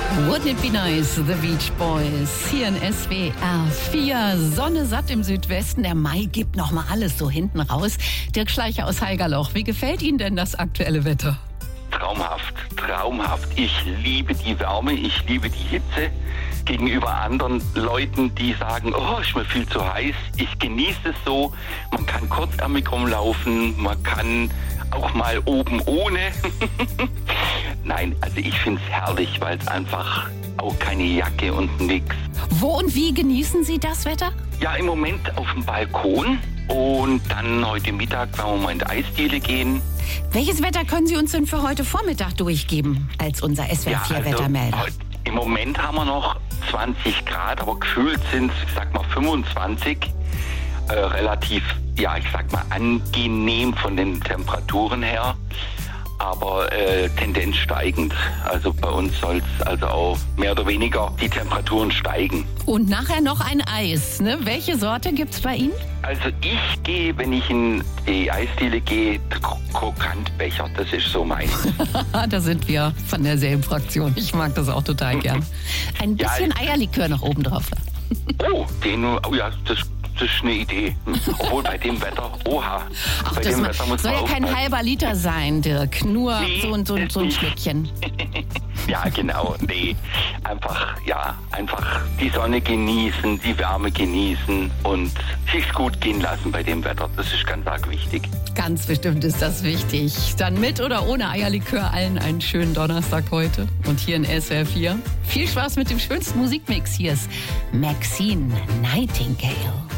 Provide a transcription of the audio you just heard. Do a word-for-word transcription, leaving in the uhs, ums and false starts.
Wouldn't it be nice, The Beach Boys, hier in S W R vier. Sonne satt im Südwesten, der Mai gibt noch mal alles so hinten raus. Dirk Schleicher aus Haigerloch, wie gefällt Ihnen denn das aktuelle Wetter? Traumhaft, traumhaft. Ich liebe die Wärme, ich liebe die Hitze. Gegenüber anderen Leuten, die sagen, oh, ist mir viel zu heiß. Ich genieße es so. Man kann kurzärmig rumlaufen, man kann auch mal oben ohne. Nein, also ich finde es herrlich, weil es einfach auch keine Jacke und nix. Wo und wie genießen Sie das Wetter? Ja, im Moment auf dem Balkon und dann heute Mittag werden wir mal in die Eisdiele gehen. Welches Wetter können Sie uns denn für heute Vormittag durchgeben als unser S W R vier Ja, also, Wettermelder? heut- Im Moment haben wir noch zwanzig Grad, aber gefühlt sind es, ich sag mal, fünfundzwanzig. Äh, relativ, ja, ich sag mal, angenehm von den Temperaturen her, aber äh, Tendenz steigend. Also bei uns soll es also auch mehr oder weniger die Temperaturen steigen. Und nachher noch ein Eis, ne? Welche Sorte gibt's bei Ihnen? Also ich gehe, wenn ich in die Eisdiele gehe, K- Krokantbecher, das ist so mein. Da sind wir von derselben Fraktion. Ich mag das auch total gern. Ein Ja, bisschen ich- Eierlikör noch oben drauf. Oh, den, oh ja, das, das ist eine Idee. Obwohl bei dem Wetter, oha, Ach, bei das dem ma- Wetter muss soll man ja kein aufpassen. halber Liter sein, Dirk. Nur Nee, so, so, so ein nicht. Schlückchen. Ja, genau, nee, einfach, ja, einfach die Sonne genießen, die Wärme genießen und sich's gut gehen lassen bei dem Wetter. Das ist ganz arg wichtig. Ganz bestimmt ist das wichtig. Dann mit oder ohne Eierlikör allen einen schönen Donnerstag heute. Und hier in S W R vier. Viel Spaß mit dem schönsten Musikmix. Hier ist Maxine Nightingale.